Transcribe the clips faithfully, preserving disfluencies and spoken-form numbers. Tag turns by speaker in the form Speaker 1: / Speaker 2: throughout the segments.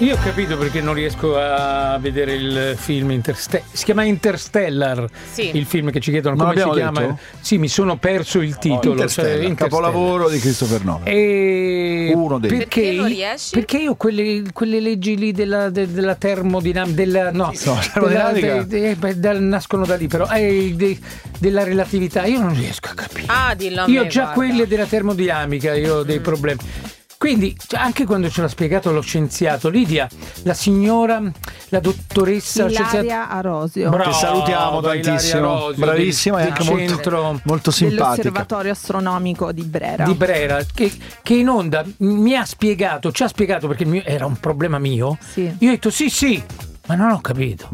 Speaker 1: Io ho capito perché non riesco a vedere il film Interstellar. Si chiama Interstellar, sì. Il film che ci chiedono
Speaker 2: non
Speaker 1: come si
Speaker 2: detto?
Speaker 1: chiama. Sì, mi sono perso il titolo.
Speaker 2: Oh, Interstellar, cioè, Interstellar. Capolavoro di Christopher Nolan.
Speaker 1: E
Speaker 2: uno dei
Speaker 1: perché,
Speaker 3: perché non riesci?
Speaker 1: Perché io quelle, quelle leggi lì della, de, della termodinamica, della, no,
Speaker 2: sì, no, termodinamica.
Speaker 1: Della, de, de, de, nascono da lì, però eh, de, della relatività io non riesco a capire.
Speaker 3: Ah, dillo a
Speaker 1: io
Speaker 3: me,
Speaker 1: già
Speaker 3: guarda.
Speaker 1: quelle della termodinamica io ho dei
Speaker 3: Mm.
Speaker 1: problemi. Quindi anche quando ce l'ha spiegato lo scienziato Lidia, la signora, la dottoressa
Speaker 4: Ilaria Arosio,
Speaker 1: Brava,
Speaker 2: che salutiamo tantissimo,
Speaker 1: Arosio,
Speaker 2: bravissima
Speaker 1: del,
Speaker 2: e anche
Speaker 1: del
Speaker 2: molto,
Speaker 1: centro
Speaker 2: molto simpatica,
Speaker 4: dell'osservatorio astronomico di Brera.
Speaker 1: di Brera, che, che in onda mi ha spiegato, ci ha spiegato perché il mio, era un problema mio.
Speaker 4: Sì.
Speaker 1: Io ho detto sì sì, ma non ho capito.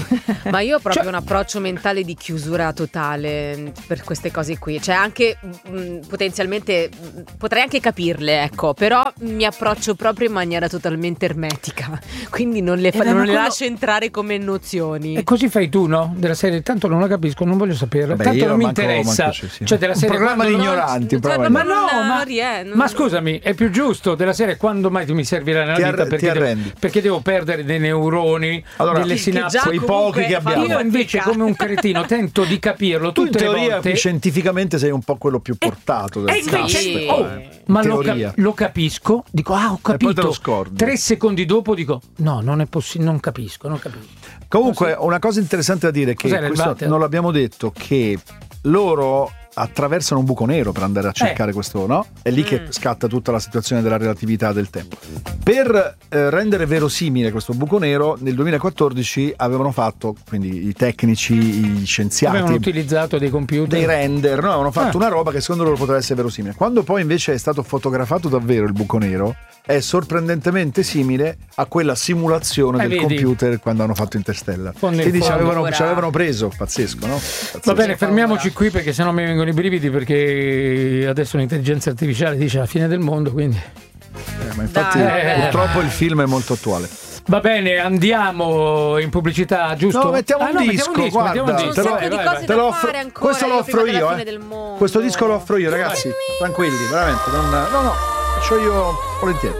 Speaker 3: Ma io ho proprio
Speaker 1: Cioè-
Speaker 3: un approccio mentale di chiusura totale per queste cose qui. Cioè anche mh, potenzialmente mh, potrei anche capirle, ecco, però mi approccio proprio in maniera totalmente ermetica. Quindi non le, fa-
Speaker 1: Eh, ma
Speaker 3: non le
Speaker 1: quello-
Speaker 3: lascio entrare come nozioni.
Speaker 1: E così fai tu, no? Della serie, tanto non la capisco, non voglio sapere,
Speaker 2: Vabbè,
Speaker 1: tanto
Speaker 2: io
Speaker 1: non mi
Speaker 2: manco-
Speaker 1: interessa.
Speaker 2: manco ci- sì.
Speaker 1: Cioè della
Speaker 2: Un
Speaker 1: serie
Speaker 2: programma
Speaker 1: quando
Speaker 2: di
Speaker 1: non-
Speaker 2: ignoranti, un
Speaker 3: cioè,
Speaker 2: programma
Speaker 1: Ma
Speaker 2: di-
Speaker 1: no,
Speaker 3: non-
Speaker 1: ma,
Speaker 3: non rie- non-
Speaker 1: ma scusami, è più giusto della serie quando mai tu mi servirai nella
Speaker 2: Ti
Speaker 1: vita
Speaker 2: arre-
Speaker 1: perché
Speaker 2: ti
Speaker 1: devo,
Speaker 2: arrendi.
Speaker 1: perché devo perdere dei neuroni,
Speaker 2: Allora,
Speaker 1: delle
Speaker 2: che
Speaker 1: sinapsi.
Speaker 3: già
Speaker 2: quei
Speaker 3: comunque
Speaker 2: pochi che
Speaker 3: fa
Speaker 2: abbiamo.
Speaker 1: Io invece
Speaker 3: fatica.
Speaker 1: come un cretino tento di capirlo
Speaker 2: Tu in
Speaker 1: tutte le
Speaker 2: teoria
Speaker 1: volte.
Speaker 2: scientificamente sei un po' quello più portato del
Speaker 1: E invece,
Speaker 3: Sì.
Speaker 1: oh, ma lo,
Speaker 2: teoria.
Speaker 1: cap- lo capisco, dico ah ho
Speaker 2: poi te
Speaker 1: capito,
Speaker 2: lo scordi.
Speaker 1: tre secondi dopo dico no non è possibile, non capisco, non capisco.
Speaker 2: Comunque una cosa interessante da dire è che
Speaker 1: Cos'era il
Speaker 2: questo
Speaker 1: water?
Speaker 2: non l'abbiamo detto, che loro attraversano un buco nero per andare a cercare
Speaker 1: Eh.
Speaker 2: questo, no? È lì che
Speaker 3: Mm.
Speaker 2: scatta tutta la situazione della relatività del tempo. Per eh, rendere verosimile questo buco nero, nel duemilaquattordici avevano fatto, quindi i tecnici, i scienziati,
Speaker 1: Avevano utilizzato dei computer.
Speaker 2: dei render, no? Avevano fatto
Speaker 1: Ah.
Speaker 2: una roba che secondo loro poteva essere verosimile. Quando poi invece è stato fotografato davvero il buco nero, è sorprendentemente simile a quella simulazione
Speaker 1: Eh,
Speaker 2: del
Speaker 1: vedi?
Speaker 2: computer quando hanno fatto Interstellar.
Speaker 1: Fondo in
Speaker 2: Quindi ci
Speaker 1: fondo.
Speaker 2: avevano,
Speaker 3: Ora-
Speaker 2: ci avevano preso, pazzesco, no? Pazzesco.
Speaker 1: Va bene,
Speaker 3: Che
Speaker 1: fermiamoci
Speaker 3: paura.
Speaker 1: qui perché sennò mi vengono i brividi, perché adesso l'intelligenza artificiale dice la fine del mondo, quindi
Speaker 2: Eh, ma infatti
Speaker 1: Dai.
Speaker 2: purtroppo il film è molto attuale.
Speaker 1: va bene, andiamo in pubblicità, giusto?
Speaker 2: No, mettiamo
Speaker 1: Ah,
Speaker 2: un
Speaker 1: no,
Speaker 2: disco,
Speaker 1: mettiamo un disco,
Speaker 2: guarda,
Speaker 1: mettiamo un
Speaker 3: C'è un
Speaker 1: disco.
Speaker 2: te lo-
Speaker 3: sacco di
Speaker 1: Vai,
Speaker 3: cose
Speaker 1: vai,
Speaker 2: Te
Speaker 3: da
Speaker 2: lo
Speaker 3: fare
Speaker 2: offro-
Speaker 3: ancora.
Speaker 2: questo lo
Speaker 3: io
Speaker 2: offro
Speaker 3: prima della
Speaker 2: io,
Speaker 3: fine
Speaker 2: eh.
Speaker 3: del mondo.
Speaker 2: Questo disco lo offro io, ragazzi. Tranquilli, veramente. Non, no, no, faccio io volentieri.